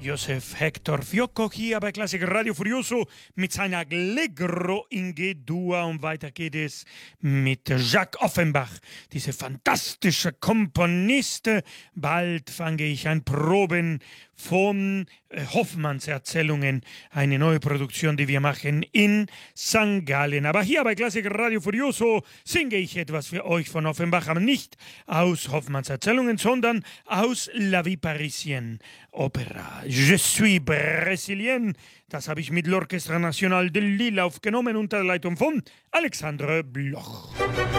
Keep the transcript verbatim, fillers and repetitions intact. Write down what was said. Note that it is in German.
Josef Hector Fiocco hier bei Klassik Radio Furioso mit seiner Allegro in G-Dur. Und weiter geht es mit Jacques Offenbach, diese fantastische Komponist. Bald fange ich an Proben von Hoffmanns Erzählungen, eine neue Produktion, die wir machen in Sankt Gallen. Aber hier bei Klassik Radio Furioso singe ich etwas für euch von Offenbach, aber nicht aus Hoffmanns Erzählungen, sondern aus La Vie Parisienne Opera. Je suis Brésilien, das habe ich mit l'Orchestre National de Lille aufgenommen unter der Leitung von Alexandre Bloch.